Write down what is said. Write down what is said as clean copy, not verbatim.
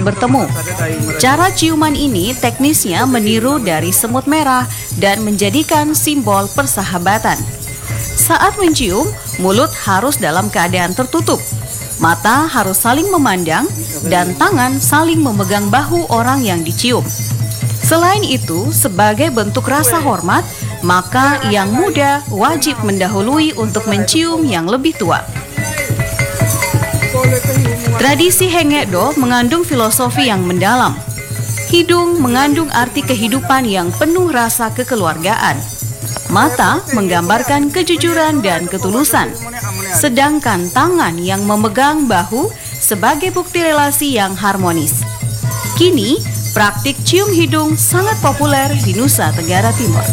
bertemu. Cara ciuman ini teknisnya meniru dari semut merah dan menjadikan simbol persahabatan. Saat mencium, mulut harus dalam keadaan tertutup. Mata harus saling memandang dan tangan saling memegang bahu orang yang dicium. Selain itu, sebagai bentuk rasa hormat, maka yang muda wajib mendahului untuk mencium yang lebih tua. Tradisi Hengekdo mengandung filosofi yang mendalam. Hidung mengandung arti kehidupan yang penuh rasa kekeluargaan. Mata menggambarkan kejujuran dan ketulusan. Sedangkan tangan yang memegang bahu sebagai bukti relasi yang harmonis. Kini, praktik cium hidung sangat populer di Nusa Tenggara Timur.